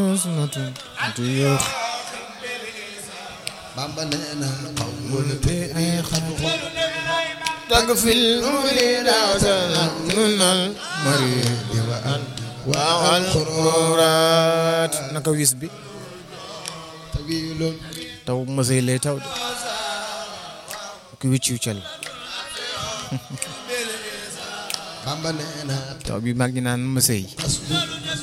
sunatun tuyux Bamba nee na xawul te ay xatu tag fil muridata nunal mari wa al qurat naka wis bi tawilun taw masay lay taw de ku wiccu cal Bamba nee na taw bi mag ñi naan masay